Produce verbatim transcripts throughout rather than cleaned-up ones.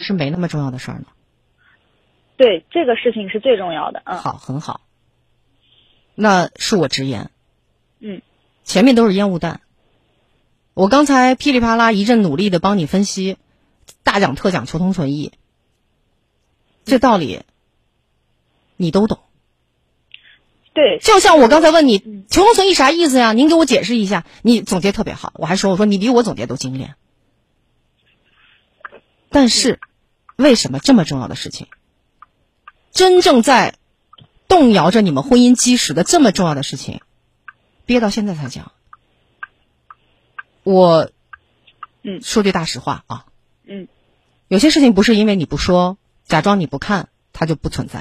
是没那么重要的事儿呢？ 对，这个事情是最重要的。嗯， 好，很好。那恕我直言， 嗯， 前面都是烟雾弹。我刚才噼里啪啦一阵努力的帮你分析，大讲特讲求同存异，这道理你都懂。 对， 就像我刚才问你，嗯、求同存异啥意思呀？您给我解释一下。你总结特别好，我还说我说你比我总结都精炼。但是，为什么这么重要的事情，真正在动摇着你们婚姻基石的这么重要的事情，憋到现在才讲？我， 嗯， 说句大实话啊， 嗯， 有些事情不是因为你不说，假装你不看，它就不存在。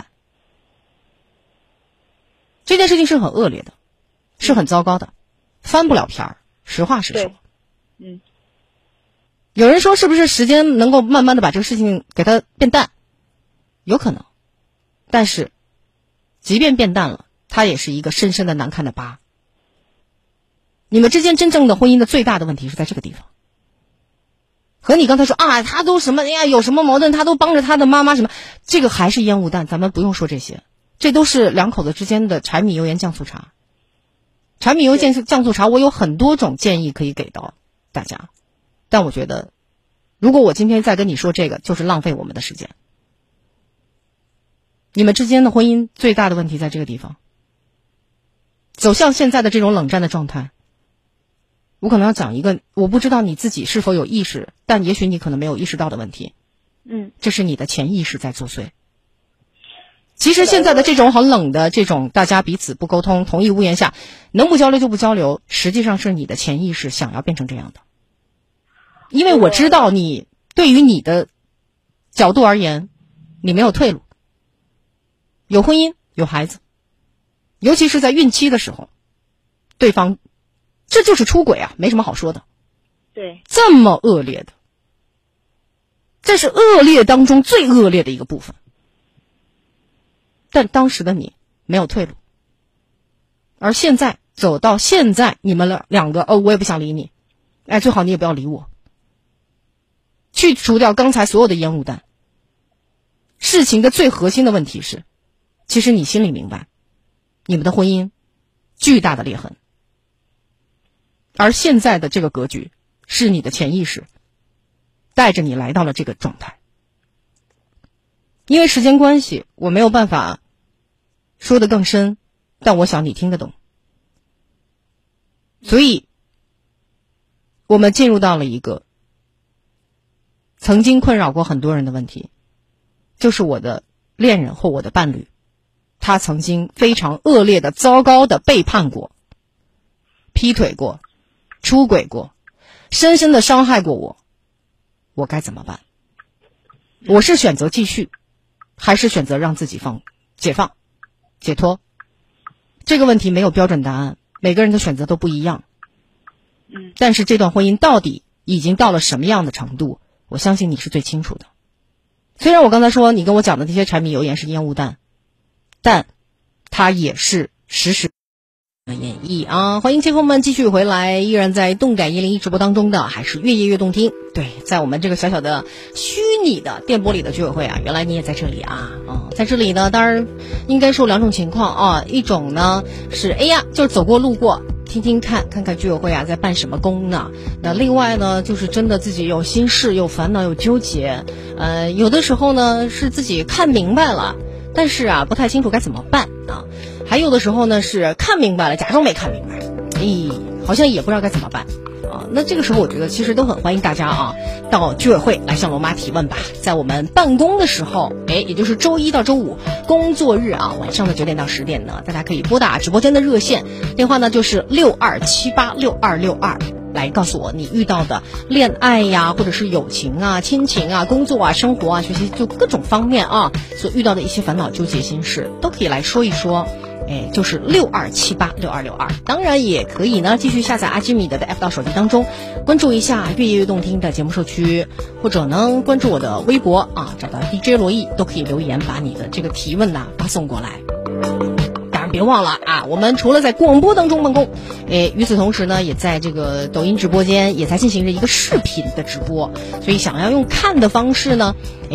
这件事情是很恶劣的，是很糟糕的，翻不了篇儿。实话实说， 嗯。 有人说是不是时间能够慢慢的把这个事情给它变淡？有可能，但是，即便变淡了，它也是一个深深的难看的疤。你们之间真正的婚姻的最大的问题是在这个地方。和你刚才说啊，他都什么，哎呀，有什么矛盾，他都帮着他的妈妈什么，这个还是烟雾弹，咱们不用说这些，这都是两口子之间的柴米油盐酱醋茶。柴米油盐酱醋茶，我有很多种建议可以给到大家，但我觉得，如果我今天再跟你说这个，就是浪费我们的时间。你们之间的婚姻最大的问题在这个地方，走向现在的这种冷战的状态。我可能要讲一个，我不知道你自己是否有意识，但也许你可能没有意识到的问题。 嗯， 这是你的潜意识在作祟。其实现在的这种很冷的这种大家彼此不沟通，同一屋檐下能不交流就不交流，实际上是你的潜意识想要变成这样的。因为我知道你对于你的角度而言，你没有退路，有婚姻有孩子，尤其是在孕期的时候，对方这就是出轨啊，没什么好说的。 对， 这么恶劣的，这是恶劣当中最恶劣的一个部分。但当时的你没有退路，而现在走到现在，你们两个哦，我也不想理你，哎，最好你也不要理我。去除掉刚才所有的烟雾弹，事情的最核心的问题是，其实你心里明白，你们的婚姻巨大的裂痕。而现在的这个格局是你的潜意识带着你来到了这个状态。因为时间关系，我没有办法说得更深，但我想你听得懂。所以我们进入到了一个曾经困扰过很多人的问题，就是我的恋人或我的伴侣，他曾经非常恶劣的糟糕的背叛过，劈腿过，出轨过，深深的伤害过我，我该怎么办？我是选择继续，还是选择让自己放解放解脱？这个问题没有标准答案，每个人的选择都不一样。 嗯， 但是这段婚姻到底已经到了什么样的程度，我相信你是最清楚的。虽然我刚才说你跟我讲的这些柴米油盐是烟雾弹，但它也是实时演绎啊！欢迎亲朋们继续回来，依然在动感一零一直播当中的还是越夜越动听。对，在我们这个小小的虚拟的电波里的居委会啊，原来你也在这里啊！啊，在这里呢，当然应该说两种情况啊，一种呢是哎呀，就是走过路过，听听看看看居委会啊在办什么工呢？那另外呢，就是真的自己有心事、有烦恼、有纠结，呃，有的时候呢是自己看明白了，但是啊不太清楚该怎么办啊。还有的时候呢是看明白了，假装没看明白，咦，好像也不知道该怎么办啊。那这个时候我觉得其实都很欢迎大家啊到居委会来向罗妈提问吧。在我们办公的时候，哎，也就是周一到周五工作日啊，晚上的九点到十点呢，大家可以拨打直播间的热线电话呢，就是六二七八六二六二。来告诉我你遇到的恋爱呀，或者是友情啊、亲情啊、工作啊、生活啊、学习，就各种方面啊所遇到的一些烦恼、纠结、心事，都可以来说一说。哎，就是六二七八六二六二。当然也可以呢，继续下载阿基米德的 app 到手机当中，关注一下越夜越动听的节目社区，或者呢关注我的微博啊，找到 D J 罗毅，都可以留言把你的这个提问呐、啊、发送过来。别忘了啊，我们除了在广播当中办公，诶，与此同时呢，也在这个抖音直播间也在进行着一个视频的直播，所以想要用看的方式呢，